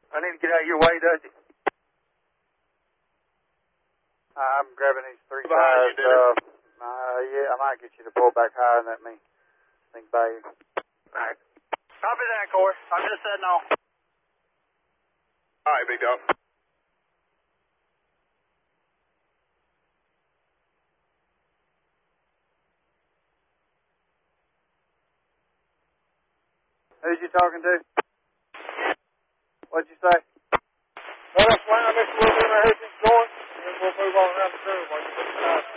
I need to get out of your way, does he? I'm grabbing these 3 tires. Yeah, I might get you to pull back higher than that me. Think by you. All right. Copy that, Corey. I'm just setting off. All right, big dog. Who's you talking to? What'd you say? Well, let's line this a little bit in our head going, and then we'll move on around the curve while you get the tires.